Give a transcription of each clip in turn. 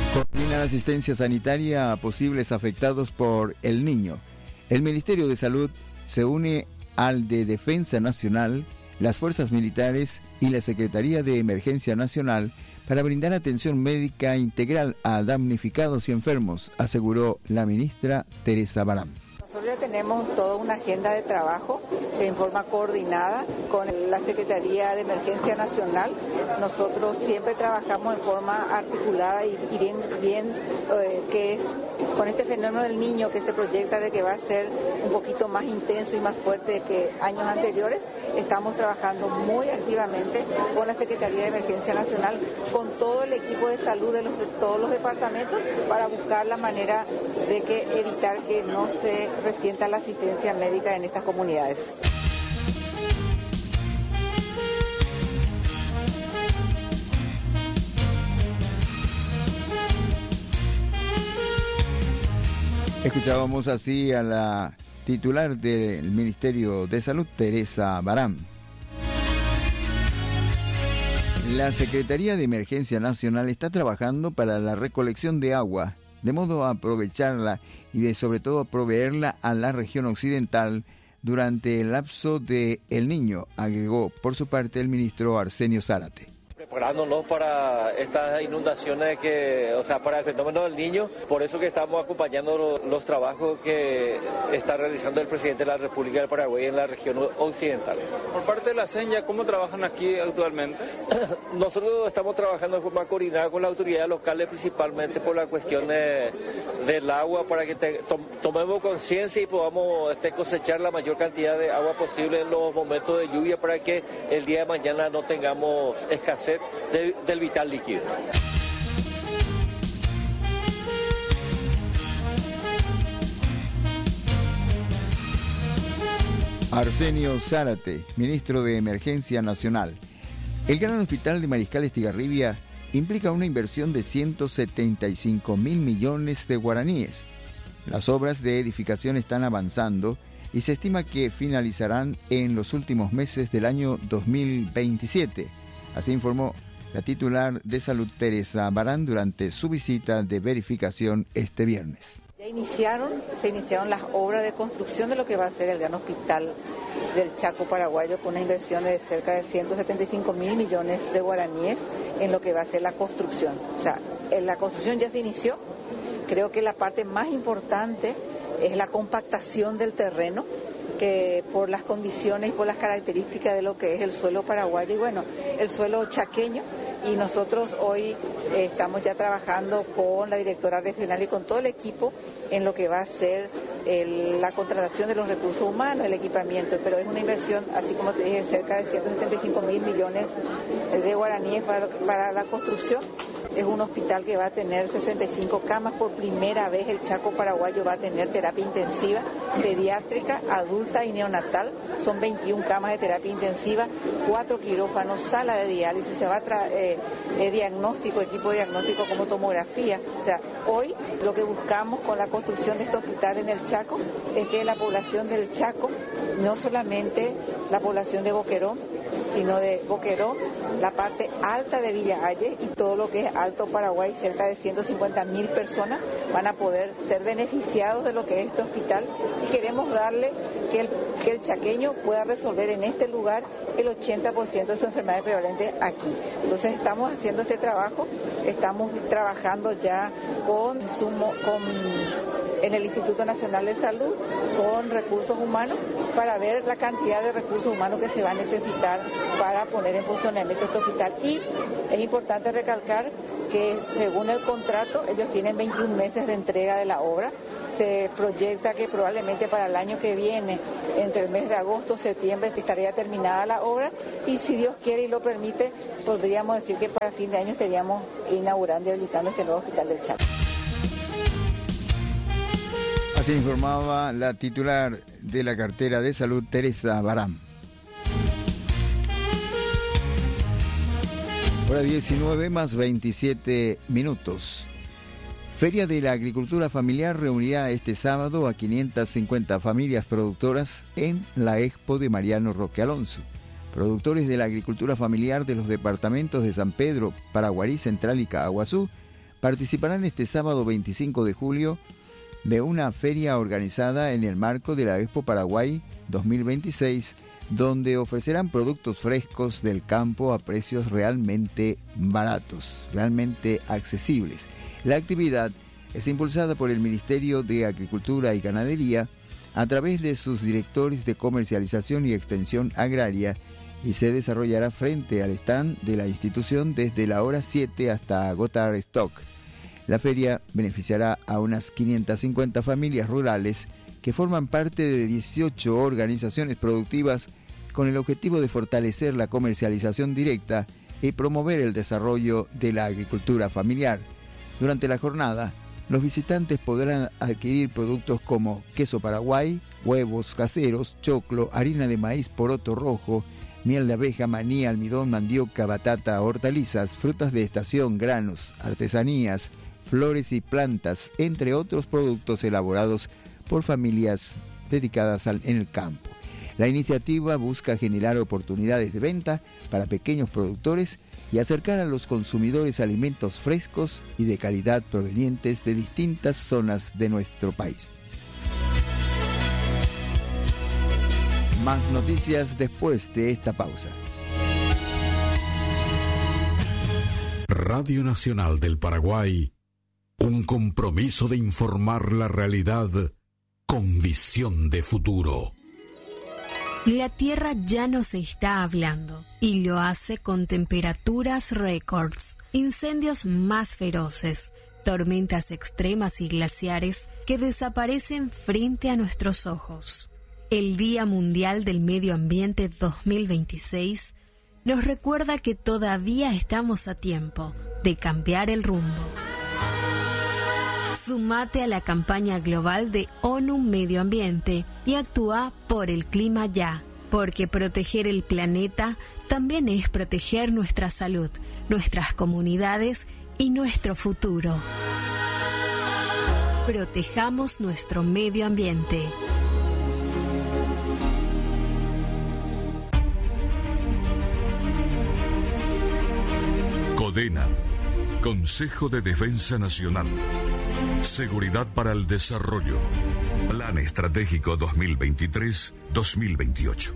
Coordina la asistencia sanitaria a posibles afectados por El Niño. El Ministerio de Salud se une al de Defensa Nacional, las Fuerzas Militares y la Secretaría de Emergencia Nacional para brindar atención médica integral a damnificados y enfermos, aseguró la ministra Teresa Barán. Nosotros ya tenemos toda una agenda de trabajo en forma coordinada con la Secretaría de Emergencia Nacional. Nosotros siempre trabajamos en forma articulada y bien que es con este fenómeno del niño que se proyecta de que va a ser un poquito más intenso y más fuerte que años anteriores. Estamos trabajando muy activamente con la Secretaría de Emergencia Nacional, con todo el equipo de salud de todos los departamentos para buscar la manera de evitar que no se resienta la asistencia médica en estas comunidades. Escuchábamos así a la titular del Ministerio de Salud, Teresa Barán. La Secretaría de Emergencia Nacional está trabajando para la recolección de agua, de modo a aprovecharla y sobre todo proveerla a la región occidental durante el lapso de El Niño, agregó por su parte el ministro Arsenio Zárate. Preparándonos para estas inundaciones para el fenómeno del Niño, por eso que estamos acompañando los trabajos que está realizando el presidente de la República del Paraguay en la región occidental. Por parte de la CENYA, ¿cómo trabajan aquí actualmente? Nosotros estamos trabajando de forma coordinada con las autoridades locales, principalmente por la cuestión del agua, para que tomemos conciencia y podamos cosechar la mayor cantidad de agua posible en los momentos de lluvia, para que el día de mañana no tengamos escasez del vital líquido. Arsenio Zárate, ministro de Emergencia Nacional. El Gran Hospital de Mariscal Estigarribia implica una inversión de 175.000 millones de guaraníes. Las obras de edificación están avanzando y se estima que finalizarán en los últimos meses del año 2027. Así informó la titular de Salud, Teresa Barán, durante su visita de verificación este viernes. Ya se iniciaron las obras de construcción de lo que va a ser el Gran Hospital del Chaco paraguayo, con una inversión de cerca de 175.000 millones de guaraníes en lo que va a ser la construcción. O sea, la construcción ya se inició. Creo que la parte más importante es la compactación del terreno, que por las condiciones y por las características de lo que es el suelo paraguayo y el suelo chaqueño, y nosotros hoy estamos ya trabajando con la directora regional y con todo el equipo en lo que va a ser la contratación de los recursos humanos, el equipamiento, pero es una inversión, así como te dije, cerca de 175.000 millones de guaraníes para la construcción. Es un hospital que va a tener 65 camas. Por primera vez el Chaco paraguayo va a tener terapia intensiva, pediátrica, adulta y neonatal. Son 21 camas de terapia intensiva, 4 quirófanos, sala de diálisis, se va a traer diagnóstico, equipo diagnóstico como tomografía. O sea, hoy lo que buscamos con la construcción de este hospital en el Chaco es que la población del Chaco, no solamente la población de Boquerón, sino de Boquerón, la parte alta de Villa Ayes y todo lo que es Alto Paraguay, cerca de 150.000 personas van a poder ser beneficiados de lo que es este hospital, y queremos darle que el chaqueño pueda resolver en este lugar el 80% de sus enfermedades prevalentes aquí. Entonces estamos haciendo este trabajo, estamos trabajando ya en el Instituto Nacional de Salud con recursos humanos para ver la cantidad de recursos humanos que se va a necesitar para poner en funcionamiento este hospital. Y es importante recalcar que según el contrato ellos tienen 21 meses de entrega de la obra. Se proyecta que probablemente para el año que viene, entre el mes de agosto, septiembre, estaría terminada la obra, y si Dios quiere y lo permite, podríamos decir que para fin de año estaríamos inaugurando y habilitando este nuevo hospital del Chaco. Así informaba la titular de la cartera de salud, Teresa Barán. Hora 19 más 27 minutos. Feria de la Agricultura Familiar reunirá este sábado a 550 familias productoras en la Expo de Mariano Roque Alonso. Productores de la agricultura familiar de los departamentos de San Pedro, Paraguarí Central y Caaguazú participarán este sábado 25 de julio de una feria organizada en el marco de la Expo Paraguay 2026, donde ofrecerán productos frescos del campo a precios realmente baratos, realmente accesibles. La actividad es impulsada por el Ministerio de Agricultura y Ganadería a través de sus directores de comercialización y extensión agraria y se desarrollará frente al stand de la institución desde la hora 7 hasta agotar stock. La feria beneficiará a unas 550 familias rurales que forman parte de 18 organizaciones productivas con el objetivo de fortalecer la comercialización directa y promover el desarrollo de la agricultura familiar. Durante la jornada, los visitantes podrán adquirir productos como queso paraguay, huevos caseros, choclo, harina de maíz poroto rojo, miel de abeja, maní, almidón, mandioca, batata, hortalizas, frutas de estación, granos, artesanías, flores y plantas, entre otros productos elaborados por familias dedicadas en el campo. La iniciativa busca generar oportunidades de venta para pequeños productores y acercar a los consumidores alimentos frescos y de calidad provenientes de distintas zonas de nuestro país. Más noticias después de esta pausa. Radio Nacional del Paraguay, un compromiso de informar la realidad con visión de futuro. La Tierra ya nos está hablando y lo hace con temperaturas récords, incendios más feroces, tormentas extremas y glaciares que desaparecen frente a nuestros ojos. El Día Mundial del Medio Ambiente 2026 nos recuerda que todavía estamos a tiempo de cambiar el rumbo. Sumate a la campaña global de ONU Medio Ambiente y actúa por el clima ya, porque proteger el planeta también es proteger nuestra salud, nuestras comunidades y nuestro futuro. Protejamos nuestro medio ambiente. CODENA, Consejo de Defensa Nacional. Seguridad para el Desarrollo. Plan Estratégico 2023-2028.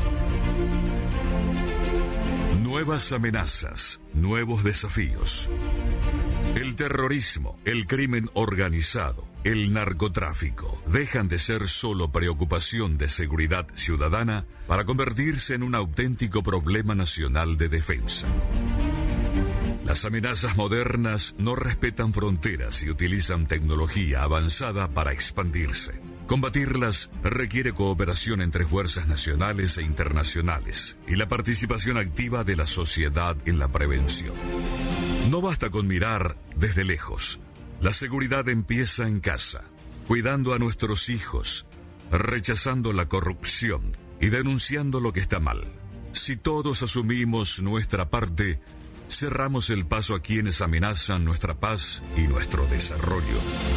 Nuevas amenazas, nuevos desafíos. El terrorismo, el crimen organizado, el narcotráfico dejan de ser solo preocupación de seguridad ciudadana para convertirse en un auténtico problema nacional de defensa. Las amenazas modernas no respetan fronteras y utilizan tecnología avanzada para expandirse. Combatirlas requiere cooperación entre fuerzas nacionales e internacionales y la participación activa de la sociedad en la prevención. No basta con mirar desde lejos. La seguridad empieza en casa, cuidando a nuestros hijos, rechazando la corrupción y denunciando lo que está mal. Si todos asumimos nuestra parte, cerramos el paso a quienes amenazan nuestra paz y nuestro desarrollo.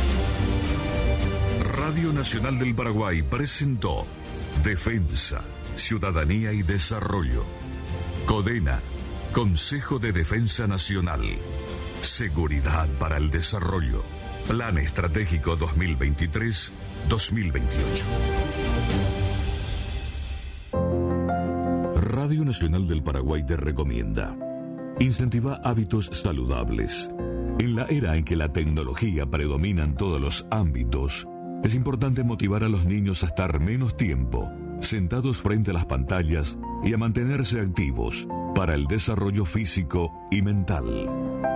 Radio Nacional del Paraguay presentó Defensa, Ciudadanía y Desarrollo. CODENA, Consejo de Defensa Nacional. Seguridad para el Desarrollo. Plan Estratégico 2023-2028. Radio Nacional del Paraguay te recomienda: incentiva hábitos saludables. En la era en que la tecnología predomina en todos los ámbitos, es importante motivar a los niños a estar menos tiempo sentados frente a las pantallas y a mantenerse activos para el desarrollo físico y mental.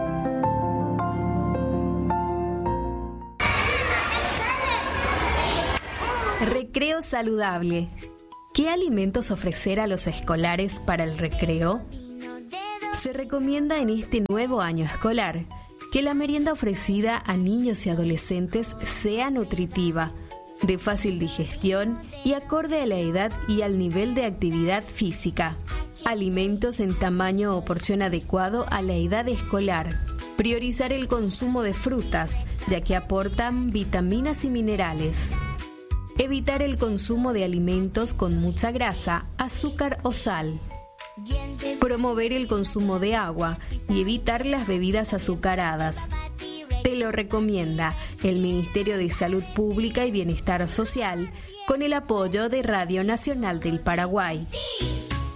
Recreo saludable. ¿Qué alimentos ofrecer a los escolares para el recreo? Se recomienda en este nuevo año escolar que la merienda ofrecida a niños y adolescentes sea nutritiva, de fácil digestión y acorde a la edad y al nivel de actividad física. Alimentos en tamaño o porción adecuado a la edad escolar. Priorizar el consumo de frutas, ya que aportan vitaminas y minerales. Evitar el consumo de alimentos con mucha grasa, azúcar o sal. Promover el consumo de agua y evitar las bebidas azucaradas. Te lo recomienda el Ministerio de Salud Pública y Bienestar Social con el apoyo de Radio Nacional del Paraguay.